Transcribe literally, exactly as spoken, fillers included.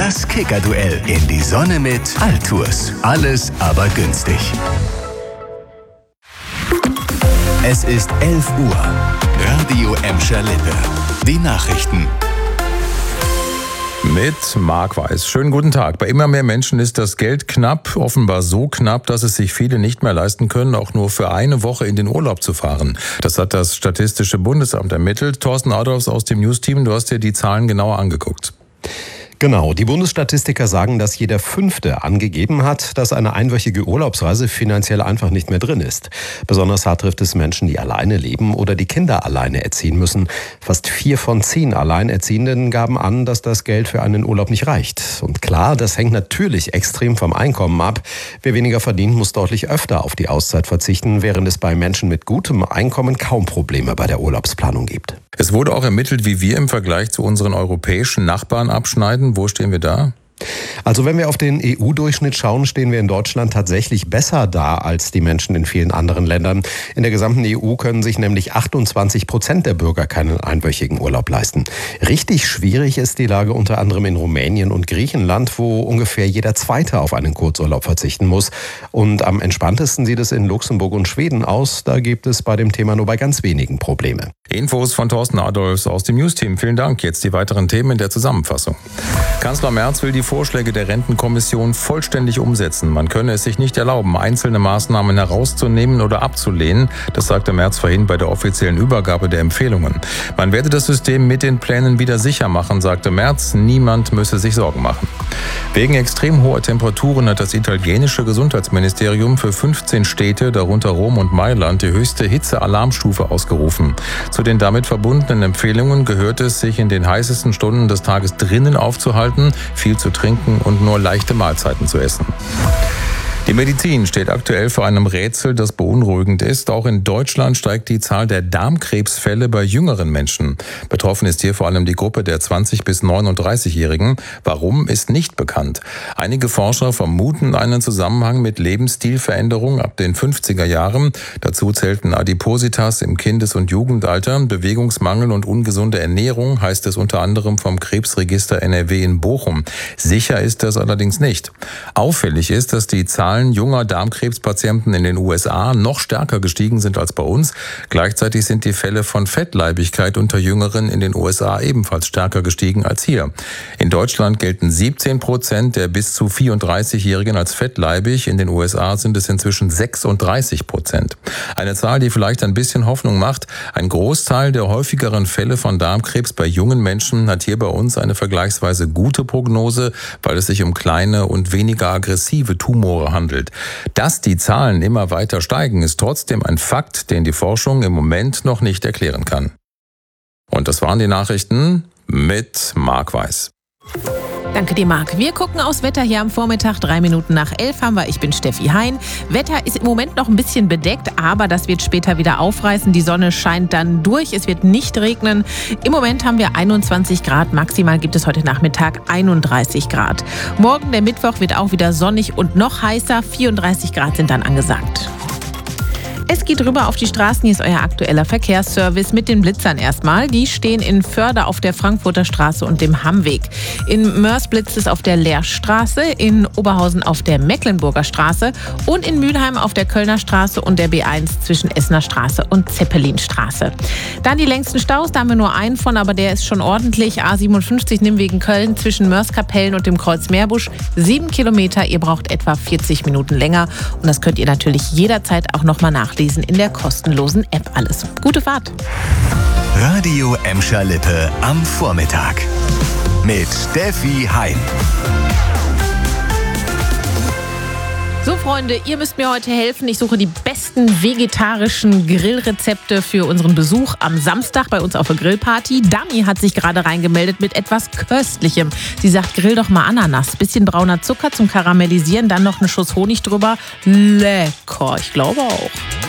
Das Kicker-Duell in die Sonne mit Altours. Alles aber günstig. Es ist elf Uhr. Radio Emscher Lippe. Die Nachrichten. Mit Marc Weiß. Schönen guten Tag. Bei immer mehr Menschen ist das Geld knapp, offenbar so knapp, dass es sich viele nicht mehr leisten können, auch nur für eine Woche in den Urlaub zu fahren. Das hat das Statistische Bundesamt ermittelt. Thorsten Adolfs aus dem News-Team, du hast dir die Zahlen genauer angeguckt. Genau, die Bundesstatistiker sagen, dass jeder Fünfte angegeben hat, dass eine einwöchige Urlaubsreise finanziell einfach nicht mehr drin ist. Besonders hart trifft es Menschen, die alleine leben oder die Kinder alleine erziehen müssen. Fast vier von zehn Alleinerziehenden gaben an, dass das Geld für einen Urlaub nicht reicht. Und klar, das hängt natürlich extrem vom Einkommen ab. Wer weniger verdient, muss deutlich öfter auf die Auszeit verzichten, während es bei Menschen mit gutem Einkommen kaum Probleme bei der Urlaubsplanung gibt. Es wurde auch ermittelt, wie wir im Vergleich zu unseren europäischen Nachbarn abschneiden. Wo stehen wir da? Also wenn wir auf den E U-Durchschnitt schauen, stehen wir in Deutschland tatsächlich besser da als die Menschen in vielen anderen Ländern. In der gesamten E U können sich nämlich achtundzwanzig Prozent der Bürger keinen einwöchigen Urlaub leisten. Richtig schwierig ist die Lage unter anderem in Rumänien und Griechenland, wo ungefähr jeder Zweite auf einen Kurzurlaub verzichten muss. Und am entspanntesten sieht es in Luxemburg und Schweden aus. Da gibt es bei dem Thema nur bei ganz wenigen Probleme. Infos von Thorsten Adolfs aus dem News-Team. Vielen Dank. Jetzt die weiteren Themen in der Zusammenfassung. Kanzler Merz will die Vorschläge der Rentenkommission vollständig umsetzen. Man könne es sich nicht erlauben, einzelne Maßnahmen herauszunehmen oder abzulehnen. Das sagte Merz vorhin bei der offiziellen Übergabe der Empfehlungen. Man werde das System mit den Plänen wieder sicher machen, sagte Merz. Niemand müsse sich Sorgen machen. Wegen extrem hoher Temperaturen hat das italienische Gesundheitsministerium für fünfzehn Städte, darunter Rom und Mailand, die höchste Hitzealarmstufe ausgerufen. Zu den damit verbundenen Empfehlungen gehört es, sich in den heißesten Stunden des Tages drinnen aufzuhalten, viel zu trinken und nur leichte Mahlzeiten zu essen. Die Medizin steht aktuell vor einem Rätsel, das beunruhigend ist. Auch in Deutschland steigt die Zahl der Darmkrebsfälle bei jüngeren Menschen. Betroffen ist hier vor allem die Gruppe der zwanzig- bis neununddreißigjährigen. Warum, ist nicht bekannt. Einige Forscher vermuten einen Zusammenhang mit Lebensstilveränderungen ab den fünfziger Jahren. Dazu zählten Adipositas im Kindes- und Jugendalter, Bewegungsmangel und ungesunde Ernährung, heißt es unter anderem vom Krebsregister N R W in Bochum. Sicher ist das allerdings nicht. Auffällig ist, dass die Zahlen junger Darmkrebspatienten in den U S A noch stärker gestiegen sind als bei uns. Gleichzeitig sind die Fälle von Fettleibigkeit unter Jüngeren in den U S A ebenfalls stärker gestiegen als hier. In Deutschland gelten siebzehn Prozent der bis zu vierunddreißigjährigen als fettleibig. In den U S A sind es inzwischen sechsunddreißig Prozent. Eine Zahl, die vielleicht ein bisschen Hoffnung macht. Ein Großteil der häufigeren Fälle von Darmkrebs bei jungen Menschen hat hier bei uns eine vergleichsweise gute Prognose, weil es sich um kleine und weniger aggressive Tumore handelt. Dass die Zahlen immer weiter steigen, ist trotzdem ein Fakt, den die Forschung im Moment noch nicht erklären kann. Und das waren die Nachrichten mit Marc Weiß. Danke dir, Marc. Wir gucken aufs Wetter hier am Vormittag. Drei Minuten nach elf haben wir. Ich bin Steffi Hein. Wetter ist im Moment noch ein bisschen bedeckt, aber das wird später wieder aufreißen. Die Sonne scheint dann durch. Es wird nicht regnen. Im Moment haben wir einundzwanzig Grad. Maximal gibt es heute Nachmittag einunddreißig Grad. Morgen, der Mittwoch, wird auch wieder sonnig und noch heißer. vierunddreißig Grad sind dann angesagt. Es geht rüber auf die Straßen. Hier ist euer aktueller Verkehrsservice mit den Blitzern erstmal. Die stehen in Förde auf der Frankfurter Straße und dem Hammweg. In Mörs blitzt es auf der Lehrstraße, in Oberhausen auf der Mecklenburger Straße und in Mülheim auf der Kölner Straße und der B eins zwischen Essener Straße und Zeppelinstraße. Dann die längsten Staus, da haben wir nur einen von, aber der ist schon ordentlich. A siebenundfünfzig Nimwegen Köln zwischen Mörskapellen und dem Kreuz Meerbusch. Sieben Kilometer, ihr braucht etwa vierzig Minuten länger. Und das könnt ihr natürlich jederzeit auch nochmal nachlesen in der kostenlosen App alles. Gute Fahrt! Radio Emscher Lippe am Vormittag mit Steffi Hein. So, Freunde, ihr müsst mir heute helfen. Ich suche die besten vegetarischen Grillrezepte für unseren Besuch am Samstag bei uns auf der Grillparty. Dami hat sich gerade reingemeldet mit etwas Köstlichem. Sie sagt, grill doch mal Ananas. Bisschen brauner Zucker zum Karamellisieren, dann noch einen Schuss Honig drüber. Lecker, ich glaube auch.